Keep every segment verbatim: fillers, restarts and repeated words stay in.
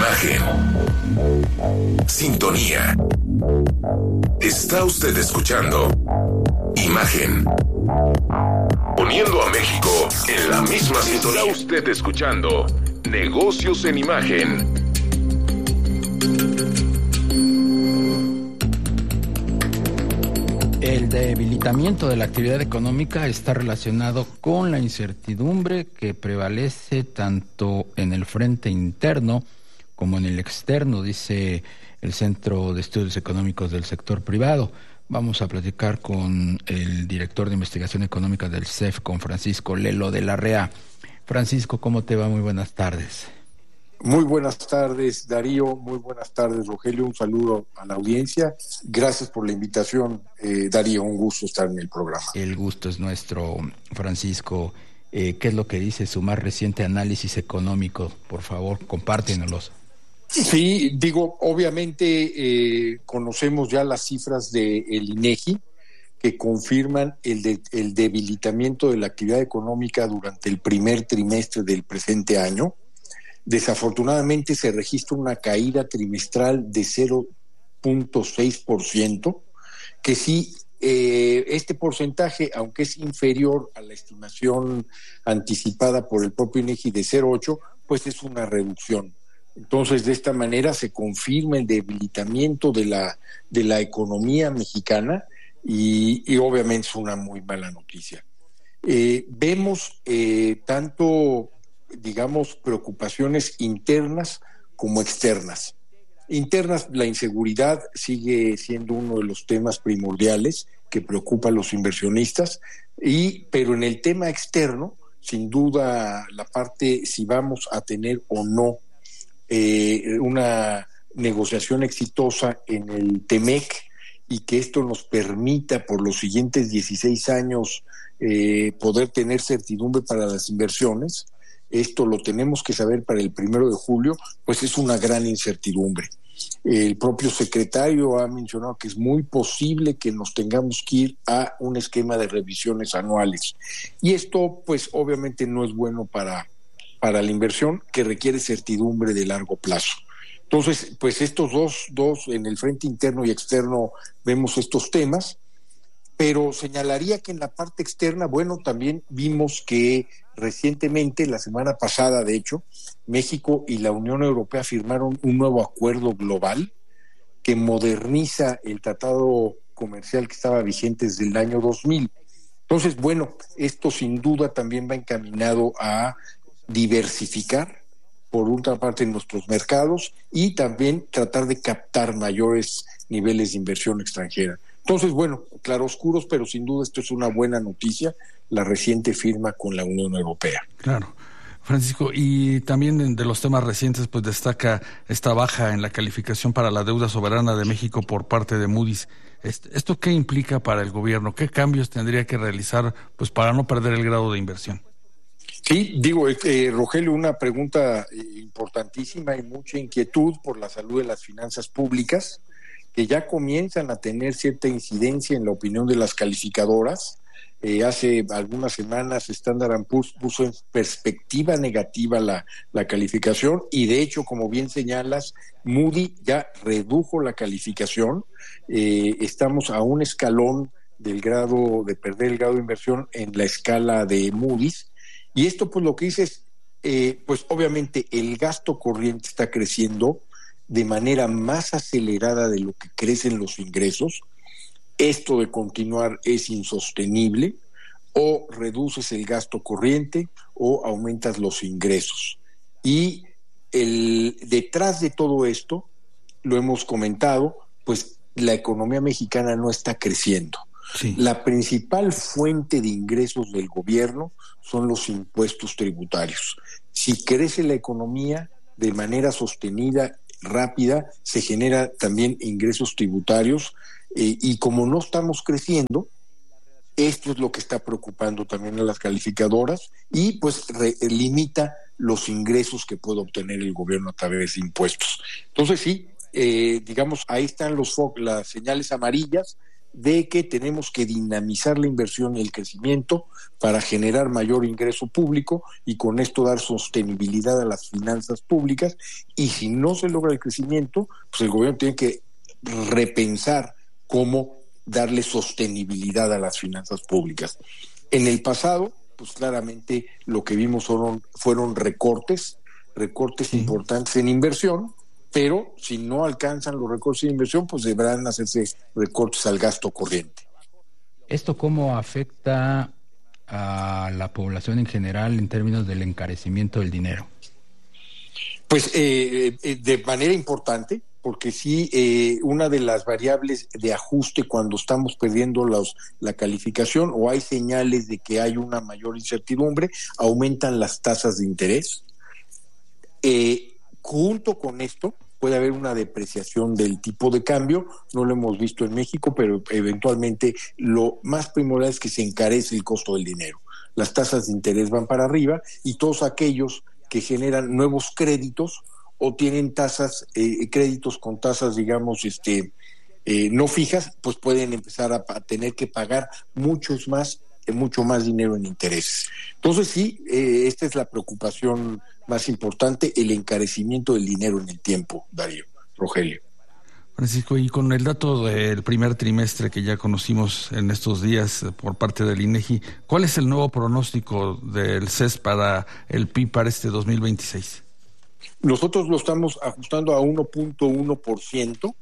Imagen. Sintonía. Está usted escuchando Imagen. Poniendo a México en la misma sintonía. Está usted escuchando Negocios en Imagen. El debilitamiento de la actividad económica está relacionado con la incertidumbre que prevalece tanto en el frente interno como en el externo, dice el Centro de Estudios Económicos del Sector Privado. Vamos a platicar con el director de Investigación Económica del C E F, con Francisco Lelo de la R E A. Francisco, ¿cómo te va? Muy buenas tardes. Muy buenas tardes, Darío. Muy buenas tardes, Rogelio. Un saludo a la audiencia. Gracias por la invitación, eh, Darío. Un gusto estar en el programa. El gusto es nuestro, Francisco. Eh, ¿Qué es lo que dice su más reciente análisis económico? Por favor, compártenoslos. Sí, digo, obviamente eh, conocemos ya las cifras del INEGI que confirman el, de, el debilitamiento de la actividad económica durante el primer trimestre del presente año. Desafortunadamente se registra una caída trimestral de cero punto seis por ciento, que sí, eh, este porcentaje, aunque es inferior a la estimación anticipada por el propio INEGI de cero punto ocho, pues es una reducción. Entonces, de esta manera se confirma el debilitamiento de la, de la economía mexicana y, y obviamente es una muy mala noticia. Eh, vemos eh, tanto... digamos, preocupaciones internas como externas. Internas, la inseguridad sigue siendo uno de los temas primordiales que preocupa a los inversionistas, y, pero en el tema externo, sin duda, la parte si vamos a tener o no eh, una negociación exitosa en el TEMEC y que esto nos permita por los siguientes dieciséis años eh, poder tener certidumbre para las inversiones. Esto lo tenemos que saber para el primero de julio, pues es una gran incertidumbre. El propio secretario ha mencionado que es muy posible que nos tengamos que ir a un esquema de revisiones anuales. Y esto, pues obviamente no es bueno para, para la inversión, que requiere certidumbre de largo plazo. Entonces, pues estos dos, dos, en el frente interno y externo, vemos estos temas. Pero señalaría que en la parte externa, bueno, también vimos que recientemente, la semana pasada, de hecho, México y la Unión Europea firmaron un nuevo acuerdo global que moderniza el tratado comercial que estaba vigente desde el año dos mil. Entonces, bueno, esto sin duda también va encaminado a diversificar, por otra parte, nuestros mercados y también tratar de captar mayores niveles de inversión extranjera. Entonces, bueno, claroscuros, pero sin duda esto es una buena noticia, la reciente firma con la Unión Europea. Claro. Francisco, y también de los temas recientes, pues destaca esta baja en la calificación para la deuda soberana de México por parte de Moody's. ¿Esto qué implica para el gobierno? ¿Qué cambios tendría que realizar pues para no perder el grado de inversión? Sí, digo, eh, Rogelio, una pregunta importantísima y mucha inquietud por la salud de las finanzas públicas, que ya comienzan a tener cierta incidencia en la opinión de las calificadoras. Eh, hace algunas semanas Standard and Poor's puso en perspectiva negativa la, la calificación y de hecho, como bien señalas, Moody ya redujo la calificación. Eh, estamos a un escalón del grado de perder el grado de inversión en la escala de Moody's, y esto pues lo que dice es, eh, pues obviamente el gasto corriente está creciendo de manera más acelerada de lo que crecen los ingresos. Esto de continuar es insostenible. O reduces el gasto corriente o aumentas los ingresos. Y el, detrás de todo esto, lo hemos comentado, pues la economía mexicana no está creciendo. Sí. La principal fuente de ingresos del gobierno son los impuestos tributarios. Si crece la economía de manera sostenida, rápida, se genera también ingresos tributarios, eh, y como no estamos creciendo, esto es lo que está preocupando también a las calificadoras y pues re, limita los ingresos que puede obtener el gobierno a través de impuestos. Entonces sí, eh, digamos, ahí están los fo- las señales amarillas de que tenemos que dinamizar la inversión y el crecimiento para generar mayor ingreso público y con esto dar sostenibilidad a las finanzas públicas, y si no se logra el crecimiento, pues el gobierno tiene que repensar cómo darle sostenibilidad a las finanzas públicas. En el pasado, pues claramente lo que vimos fueron, fueron recortes, recortes sí. importantes en inversión, pero si no alcanzan los recortes de inversión, pues deberán hacerse recortes al gasto corriente. ¿Esto cómo afecta a la población en general en términos del encarecimiento del dinero? Pues eh, eh, de manera importante, porque sí, eh, una de las variables de ajuste cuando estamos perdiendo los, la calificación o hay señales de que hay una mayor incertidumbre, aumentan las tasas de interés. Eh, junto con esto, puede haber una depreciación del tipo de cambio, no lo hemos visto en México, pero eventualmente lo más primordial es que se encarece el costo del dinero. Las tasas de interés van para arriba y todos aquellos que generan nuevos créditos o tienen tasas, eh, créditos con tasas, digamos, este, eh, no fijas, pues pueden empezar a, a tener que pagar muchos más, eh, mucho más dinero en intereses. Entonces sí, eh, esta es la preocupación más importante, el encarecimiento del dinero en el tiempo, Darío, Rogelio. Francisco, y con el dato del primer trimestre que ya conocimos en estos días por parte del INEGI, ¿cuál es el nuevo pronóstico del C E S para el P I B para este dos mil veintiséis? Nosotros lo estamos ajustando a uno punto uno por ciento.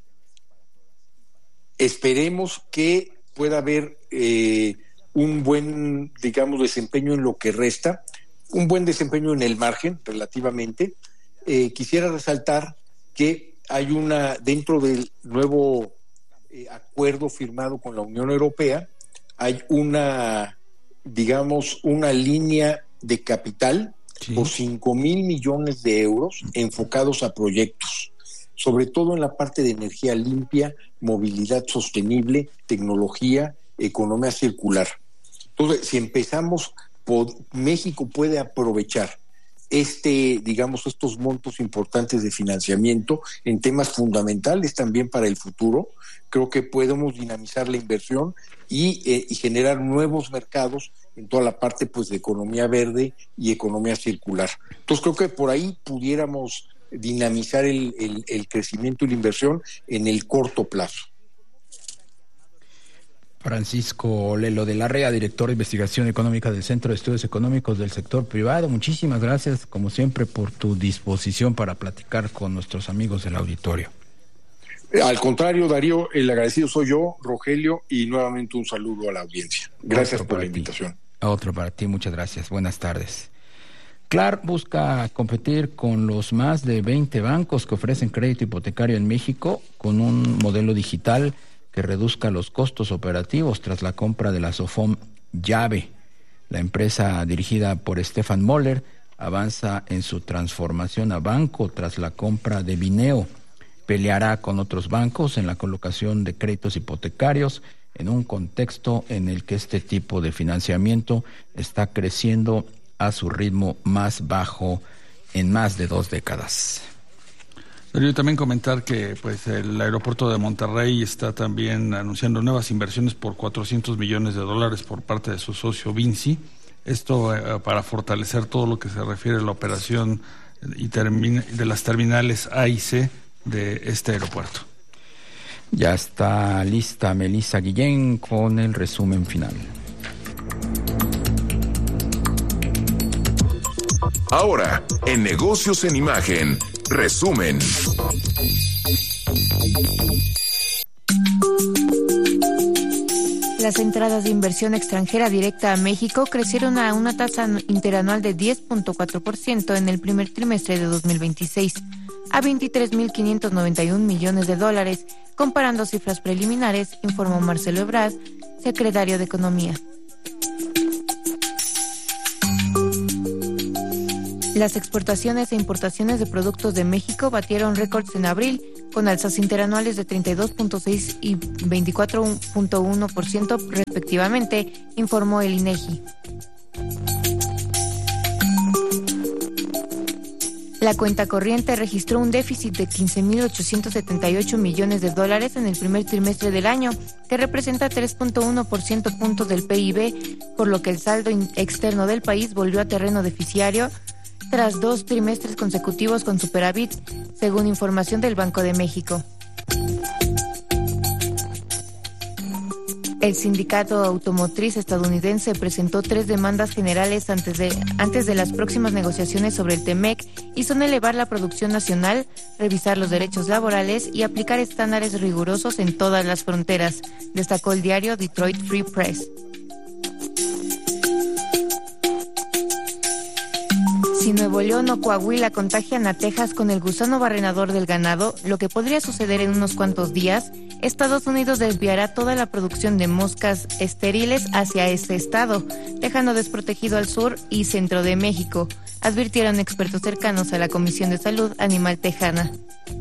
Esperemos que pueda haber eh, un buen, digamos, desempeño en lo que resta, un buen desempeño en el margen, relativamente. Eh, quisiera resaltar que hay una, dentro del nuevo eh, acuerdo firmado con la Unión Europea, hay una, digamos, una línea de capital sí. por cinco mil millones de euros enfocados a proyectos, sobre todo en la parte de energía limpia, movilidad sostenible, tecnología, economía circular. Entonces, si empezamos, pod- México puede aprovechar este, digamos, estos montos importantes de financiamiento en temas fundamentales también para el futuro. Creo que podemos dinamizar la inversión y, eh, y generar nuevos mercados en toda la parte, pues, de economía verde y economía circular. Entonces creo que por ahí pudiéramos dinamizar el, el, el crecimiento y la inversión en el corto plazo. Francisco Lelo de Larrea, director de Investigación Económica del Centro de Estudios Económicos del Sector Privado. Muchísimas gracias, como siempre, por tu disposición para platicar con nuestros amigos del auditorio. Al contrario, Darío, el agradecido soy yo, Rogelio, y nuevamente un saludo a la audiencia. Gracias Otro por la invitación. Ti. Otro para ti, muchas gracias. Buenas tardes. Clark busca competir con los más de veinte bancos que ofrecen crédito hipotecario en México con un modelo digital que reduzca los costos operativos tras la compra de la Sofom Llave. La empresa dirigida por Stefan Moller avanza en su transformación a banco tras la compra de Bineo. Peleará con otros bancos en la colocación de créditos hipotecarios en un contexto en el que este tipo de financiamiento está creciendo a su ritmo más bajo en más de dos décadas. Pero también comentar que pues el aeropuerto de Monterrey está también anunciando nuevas inversiones por cuatrocientos millones de dólares por parte de su socio Vinci. Esto eh, para fortalecer todo lo que se refiere a la operación y termina, de las terminales A y C de este aeropuerto. Ya está lista Melissa Guillén con el resumen final. Ahora, en Negocios en Imagen, resumen. Las entradas de inversión extranjera directa a México crecieron a una tasa interanual de diez punto cuatro por ciento en el primer trimestre de dos mil veintiséis, a veintitrés mil quinientos noventa y un millones de dólares, comparando cifras preliminares, informó Marcelo Ebrard, secretario de Economía. Las exportaciones e importaciones de productos de México batieron récords en abril, con alzas interanuales de treinta y dos punto seis y veinticuatro punto uno por ciento respectivamente, informó el INEGI. La cuenta corriente registró un déficit de quince mil ochocientos setenta y ocho millones de dólares en el primer trimestre del año, que representa tres punto uno por ciento puntos del P I B, por lo que el saldo externo del país volvió a terreno deficitario tras dos trimestres consecutivos con superávit, según información del Banco de México. El sindicato automotriz estadounidense presentó tres demandas generales antes de, antes de las próximas negociaciones sobre el TEMEC, y son elevar la producción nacional, revisar los derechos laborales y aplicar estándares rigurosos en todas las fronteras, destacó el diario Detroit Free Press. Si Nuevo León o Coahuila contagian a Texas con el gusano barrenador del ganado, lo que podría suceder en unos cuantos días, Estados Unidos desviará toda la producción de moscas estériles hacia este estado, dejando desprotegido al sur y centro de México, advirtieron expertos cercanos a la Comisión de Salud Animal Tejana.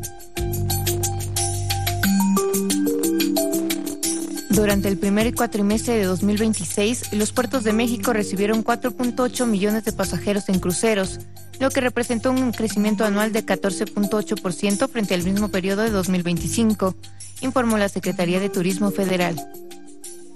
Durante el primer cuatrimestre de dos mil veintiséis, los puertos de México recibieron cuatro punto ocho millones de pasajeros en cruceros, lo que representó un crecimiento anual de catorce punto ocho por ciento frente al mismo periodo de dos mil veinticinco, informó la Secretaría de Turismo Federal.